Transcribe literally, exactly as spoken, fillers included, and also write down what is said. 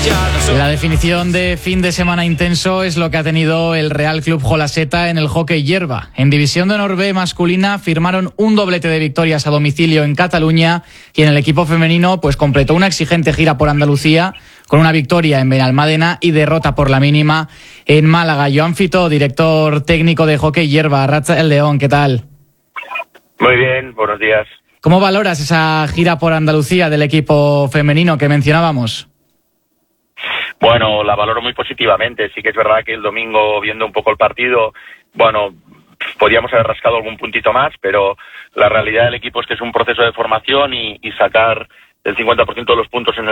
La definición de fin de semana intenso es lo que ha tenido el Real Club Jolaseta en el hockey hierba. En División de Honor B masculina firmaron un doblete de victorias a domicilio en Cataluña y en el equipo femenino pues completó una exigente gira por Andalucía con una victoria en Benalmádena y derrota por la mínima en Málaga. Joan Fito, director técnico de hockey hierba, Racha el León, ¿qué tal? Muy bien, buenos días. ¿Cómo valoras esa gira por Andalucía del equipo femenino que mencionábamos? Bueno, la valoro muy positivamente. Sí que es verdad que el domingo, viendo un poco el partido, bueno, podíamos haber rascado algún puntito más, pero la realidad del equipo es que es un proceso de formación y, y sacar el cincuenta por ciento de los puntos en el